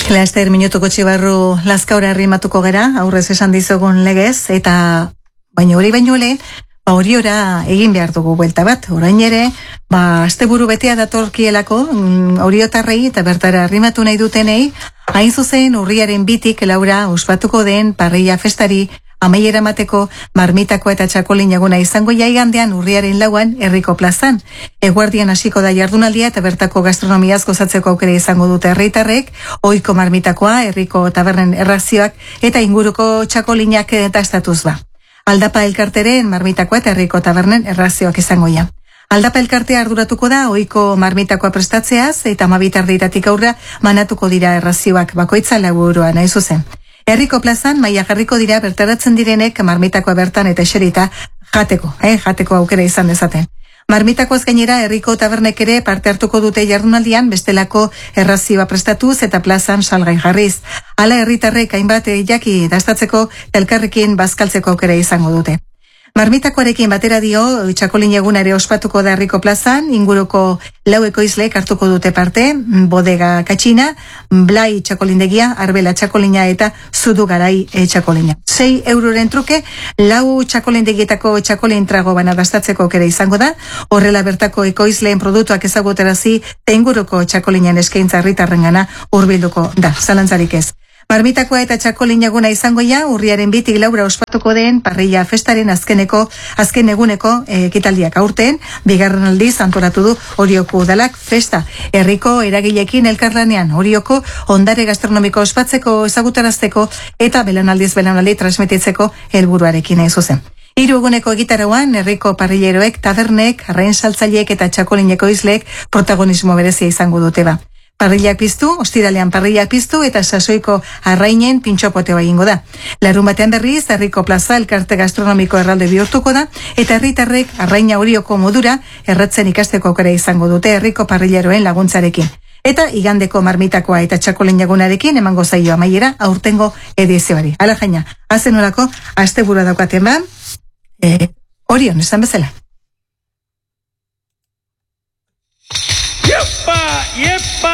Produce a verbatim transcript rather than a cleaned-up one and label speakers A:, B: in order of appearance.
A: Laster minutuko txibarru lazkaura arrimatuko gera, aurrez esan dizogun legez, eta baino hori baino lehen, ba hori ora egin behar dugu buelta bat. Orain ere, ba asteburu betea datorkielako, oriotarrei eta bertara arrimatu nahi dutenei, hain zuzen urriaren bitik Laura ospatuko den parrilla festari amaiera mateko marmitako eta txakolin eguna izango jaigandean urriaren lauan herriko plazan. Eguardian hasiko da jardunaldia eta bertako gastronomiaz gozatzeko aukera izango dute herritarrek, ohiko marmitakoa, herriko tabernen errazioak eta inguruko txakolinak dastatuz ba. Aldapa elkarteren marmitakoa eta herriko tabernen errazioak izango ja. Aldapa elkartea arduratuko da ohiko marmitakoa prestatzeaz eta amabitardeitatik aurra manatuko dira errazioak bakoitza lau euroa nahi zuzen. Herriko plazan maila jarriko dira bertaratzen direnek marmitakoa bertan eta eserita jateko, eh, jateko aukera izan dezaten. Marmitakoaz gainera herriko tabernek ere parte hartuko dute jardunaldian bestelako errazioa prestatuz eta plazan salgai jarriz. Hala herritarrek hainbat jaki dastatzeko elkarrekin bazkaltzeko aukera izango dute. Marmitakoarekin batera dio, txakolin eguna ere ospatuko da herriko plazan, inguruko lau ekoizleek hartuko dute parte, bodega katxina, blai txakolindegia, arbela txakolina eta zudu garai txakolina. Sei euroren truke, lau txakolindegietako txakolin trago bana dastatzeko aukera izango da, horrela bertako ekoizleen produktuak ezagutarazi, eta inguruko txakolinen eskaintza herritarrengana hurbilduko da, zalantzarik ez. Marmitakoa eta txakolin eguna izango ja, urriaren bitik Laura ospatuko den parrilla festaren azkeneko, azken eguneko ekitaldiak aurten, bigarren aldiz antolatu du Orioko udalak festa. Herriko eragileekin elkarlanean Orioko ondare gastronomiko ospatzeko ezagutarazteko eta belanaldiz belanaldi transmititzeko helburuarekin hain zuzen. Hiru eguneko egitarauan herriko parrilleroek, tabernek, arrain saltzaileek eta txakolineko izleek protagonismo berezia izango dute ba. Parrillak piztu, ostiralean parrillak piztu eta sasoiko arrainen pintxopotea egingo da. Larun batean berriz, herriko plaza elkarte gastronomiko erralde bihurtuko da, eta herritarrek arraina Orioko modura erratzen ikasteko aukera izango dute herriko parrilleroen laguntzarekin. Eta igandeko marmitakoa eta txakolin egunarekin emango zaio amaiera aurtengo edizioari. Hala jaina, hazen olako, asteburua daukaten ba, e, Orion, esan bezala.
B: Yepa, yepa.